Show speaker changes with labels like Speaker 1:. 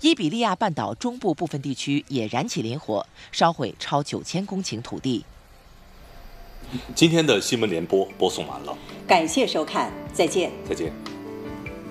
Speaker 1: 伊比利亚半岛中部部分地区也燃起林火，烧毁超9000公顷土地。
Speaker 2: 今天的新闻联播播送完了，
Speaker 3: 感谢收看，再见。
Speaker 2: 再见。